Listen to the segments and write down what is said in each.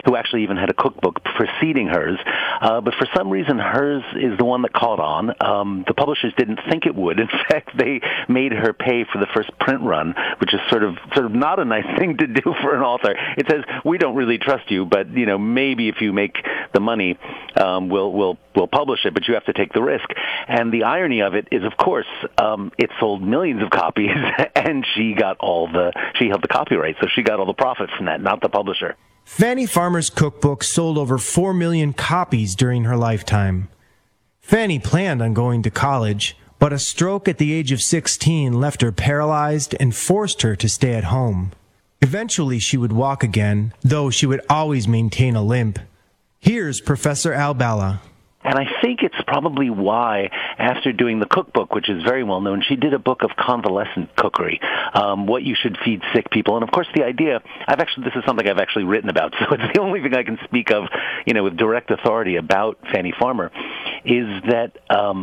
who actually even had a cookbook preceding hers. But for some reason, hers is the one that caught on. The publishers didn't think it would. In fact, they made her pay for the first print run, which is sort of not a nice thing to do for an author. It says, we don't really trust you, but maybe if you make the money, we'll publish it, but you have to take the risk. And the irony of it is, of course, it sold millions of copies, and she held the copyright, so she got all the profit from that, not the publisher. Fannie Farmer's cookbook sold over 4 million copies during her lifetime. Fannie planned on going to college, but a stroke at the age of 16 left her paralyzed and forced her to stay at home. Eventually she would walk again, though she would always maintain a limp. Here's Professor Al Bala. And I think it's probably why, after doing the cookbook, which is very well known, she did a book of convalescent cookery, what you should feed sick people. And of course, the idea, this is something I've actually written about, so it's the only thing I can speak of, with direct authority about Fannie Farmer, is that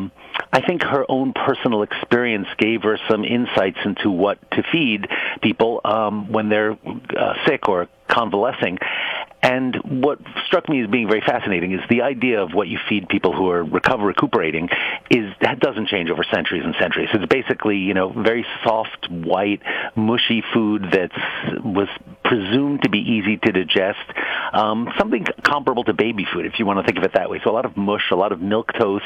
I think her own personal experience gave her some insights into what to feed people when they're sick or convalescing. And what struck me as being very fascinating is the idea of what you feed people who are recuperating that doesn't change over centuries and centuries. It's basically, very soft, white, mushy food that was presumed to be easy to digest, something comparable to baby food, if you want to think of it that way. So a lot of mush, a lot of milk toast,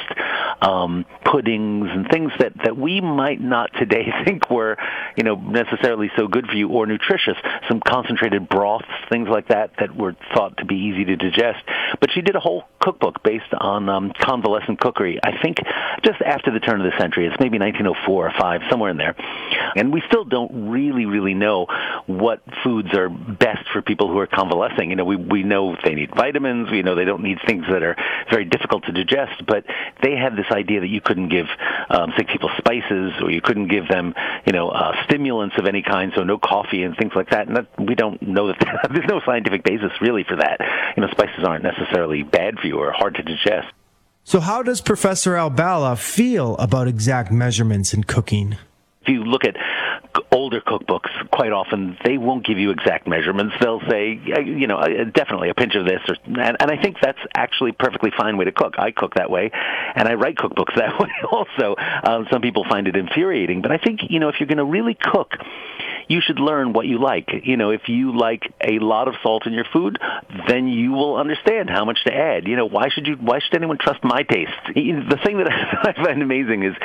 puddings, and things that we might not today think were, necessarily so good for you or nutritious. Some concentrated broths, things like that were thought to be easy to digest. But she did a whole cookbook based on convalescent cookery, I think just after the turn of the century. It's maybe 1904 or 5, somewhere in there. And we still don't really know what foods are best for people who are convalescing. We know they need vitamins. We know they don't need things that are very difficult to digest. But they had this idea that you couldn't give sick people spices, or you couldn't give them, stimulants of any kind, so no coffee and things like that. And we don't know that there's no scientific basis really for that. Spices aren't necessarily bad for you or hard to digest. So how does Professor Al Bala feel about exact measurements in cooking? If you look at older cookbooks, quite often they won't give you exact measurements. They'll say, definitely a pinch of this. And I think that's actually a perfectly fine way to cook. I cook that way, and I write cookbooks that way also. Some people find it infuriating. But I think, if you're going to really cook, you should learn what you like. If you like a lot of salt in your food, then you will understand how much to add. Why should anyone trust my taste? The thing that I find amazing is,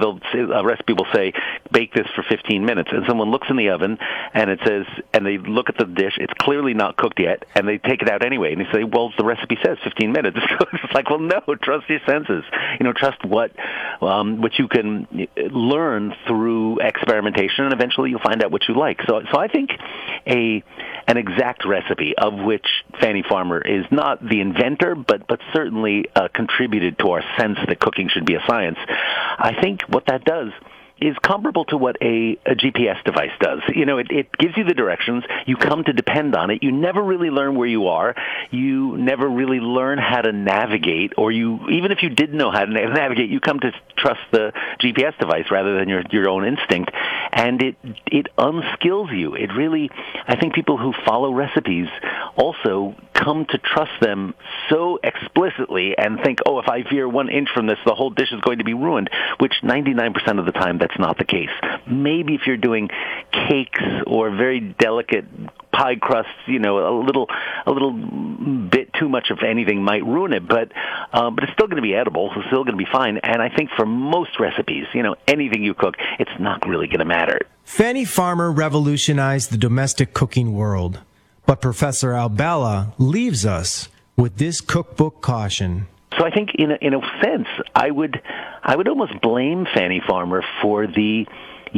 a recipe will say, bake this for 15 minutes, and someone looks in the oven, and it says, and they look at the dish, it's clearly not cooked yet, and they take it out anyway, and they say, well, the recipe says 15 minutes. It's like, well, no, trust your senses. Trust what you can learn through experimentation, and eventually you'll find out what you like. So I think an exact recipe, of which Fannie Farmer is not the inventor, but certainly contributed to our sense that cooking should be a science. I think what that does is comparable to what a GPS device does. It gives you the directions. You come to depend on it. You never really learn where you are. You never really learn how to navigate, or even if you did know how to navigate, you come to trust the GPS device rather than your own instinct. And it unskills you. It really, I think people who follow recipes also come to trust them so explicitly and think, oh, if I veer 1 inch from this, the whole dish is going to be ruined, which 99% of the time that's not the case. Maybe if you're doing cakes or very delicate pie crusts, a little bit too much of anything might ruin it, but it's still going to be edible. It's still going to be fine. And I think for most recipes, anything you cook, it's not really going to matter. Fannie Farmer revolutionized the domestic cooking world, but Professor Al Bala leaves us with this cookbook caution. So I think, in a sense, I would almost blame Fannie Farmer for the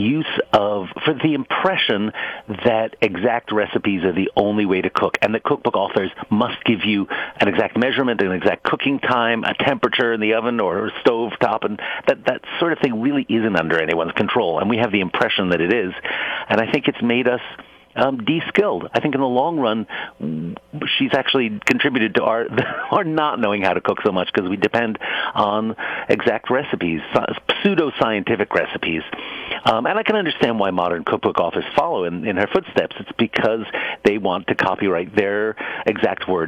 impression that exact recipes are the only way to cook, and that cookbook authors must give you an exact measurement, an exact cooking time, a temperature in the oven or stove top, and that sort of thing really isn't under anyone's control, and we have the impression that it is, and I think it's made us de-skilled. I think in the long run, she's actually contributed to our not knowing how to cook so much, because we depend on exact recipes, pseudo-scientific recipes. And I can understand why modern cookbook authors follow in her footsteps. It's because they want to copyright their exact words